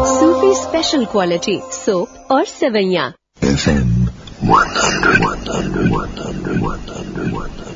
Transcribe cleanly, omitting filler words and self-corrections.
सूफी special quality soap और सेवैयां। FM 100.